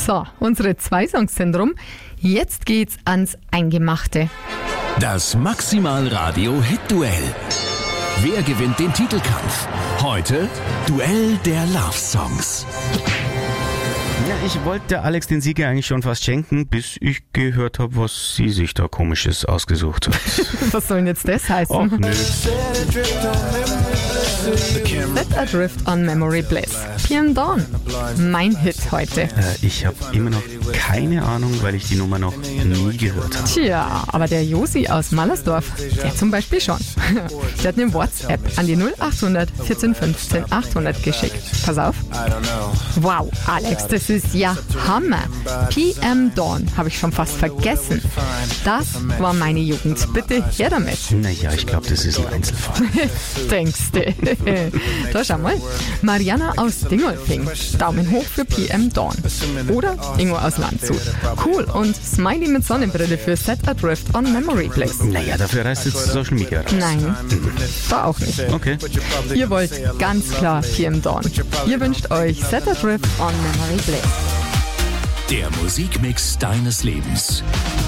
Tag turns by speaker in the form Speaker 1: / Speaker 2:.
Speaker 1: So, unsere 2 Songs sind rum. Jetzt geht's ans Eingemachte.
Speaker 2: Das Maximal-Radio-Hit-Duell. Wer gewinnt den Titelkampf? Heute Duell der Love-Songs.
Speaker 3: Ja, ich wollte Alex den Sieger eigentlich schon fast schenken, bis ich gehört habe, was sie sich da Komisches ausgesucht hat.
Speaker 1: Was soll denn jetzt das heißen?
Speaker 3: Ach nö.
Speaker 1: Set Adrift on Memory Bliss. PM Dawn. Mein Hit heute.
Speaker 3: Ich habe immer noch keine Ahnung, weil ich die Nummer noch nie gehört habe.
Speaker 1: Tja, aber der Josi aus Mallersdorf, der zum Beispiel schon. Der hat eine WhatsApp an die 0800 14 15 800 geschickt. Pass auf. Wow, Alex, das ist ja Hammer. PM Dawn habe ich schon fast vergessen. Das war meine Jugend. Bitte her damit.
Speaker 3: Naja, ich glaube, das ist ein Einzelfall.
Speaker 1: Denkst du? Da schau mal. Mariana aus Dingolfing. Daumen hoch für PM Dawn. Oder Ingo aus Landshut. Cool. Und Smiley mit Sonnenbrille für Set Adrift on Memory Bliss.
Speaker 3: Naja, dafür reißt jetzt Social Media raus.
Speaker 1: Nein, da auch nicht.
Speaker 3: Okay.
Speaker 1: Ihr wollt ganz klar PM Dawn. Ihr wünscht euch Set Adrift on Memory Bliss.
Speaker 2: Der Musikmix deines Lebens.